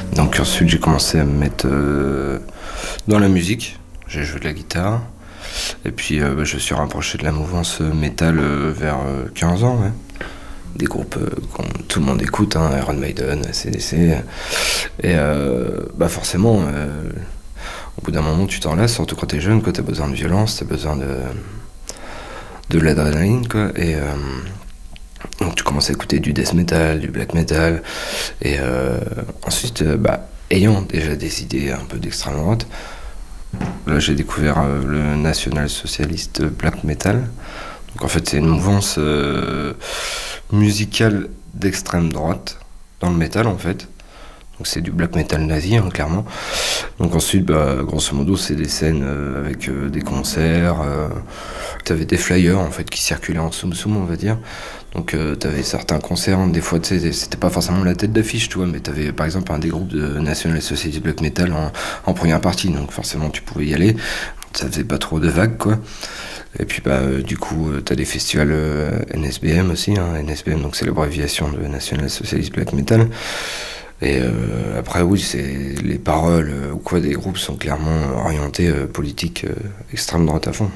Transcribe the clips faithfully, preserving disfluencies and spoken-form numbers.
Donc ensuite j'ai commencé à me mettre euh, dans la musique, j'ai joué de la guitare, et puis euh, bah, je me suis rapproché de la mouvance métal euh, vers euh, quinze ans, ouais. Des groupes euh, que tout le monde écoute, hein, Iron Maiden, A C D C, et euh, bah forcément, euh, au bout d'un moment tu t'en lasses, surtout quand t'es jeune, quand t'as besoin de violence, t'as besoin de, de l'adrénaline, quoi, et... Euh, donc tu commences à écouter du death metal, du black metal, et euh, ensuite, euh, bah, ayant déjà des idées un peu d'extrême droite, là j'ai découvert euh, le national-socialiste black metal. Donc en fait c'est une mouvance euh, musicale d'extrême droite, dans le métal en fait. Donc c'est du black metal nazi, hein, clairement. Donc ensuite, bah, grosso modo, c'est des scènes euh, avec euh, des concerts. Euh, t'avais des flyers en fait qui circulaient en soum soum, on va dire. Donc euh, t'avais certains concerts, des fois c'était pas forcément la tête d'affiche, tu vois, mais t'avais par exemple un des groupes de National Society Black Metal en, en première partie, donc forcément tu pouvais y aller. Ça faisait pas trop de vagues, quoi. Et puis bah euh, du coup euh, t'as des festivals euh, N S B M aussi, hein, N S B M, donc c'est l'abréviation de National Socialist Black Metal. Et euh, après oui, c'est les paroles euh, ou quoi des groupes sont clairement orientés euh, politique euh, extrême droite à fond.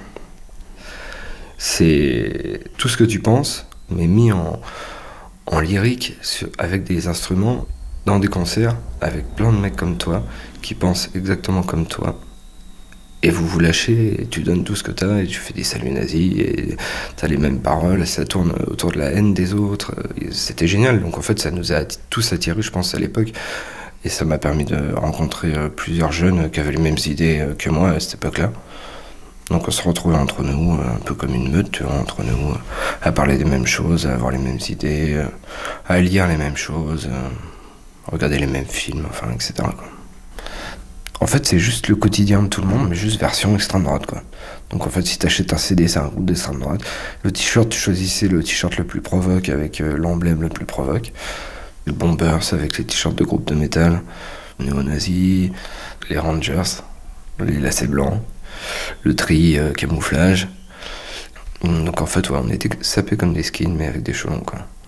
C'est tout ce que tu penses, mais mis en, en lyrique sur, avec des instruments dans des concerts avec plein de mecs comme toi qui pensent exactement comme toi. Et vous vous lâchez, et tu donnes tout ce que t'as, et tu fais des saluts nazis, et t'as les mêmes paroles, et ça tourne autour de la haine des autres. C'était génial, donc en fait ça nous a tous attirés, je pense, à l'époque. Et ça m'a permis de rencontrer plusieurs jeunes qui avaient les mêmes idées que moi à cette époque-là. Donc on se retrouvait entre nous, un peu comme une meute, tu vois, entre nous, à parler des mêmes choses, à avoir les mêmes idées, à lire les mêmes choses, à regarder les mêmes films, enfin, et cetera, quoi. En fait, c'est juste le quotidien de tout le monde, mais juste version extrême droite, quoi. Donc en fait, si t'achètes un C D, c'est un groupe d'extrême droite. Le t-shirt, tu choisissais le t-shirt le plus provoque avec euh, l'emblème le plus provoque. Les Bombers avec les t-shirts de groupe de métal. Néo-nazis, les Rangers, les lacets blancs, le tri euh, camouflage. Donc en fait, ouais, on était sapés comme des skins, mais avec des cheveux longs, quoi.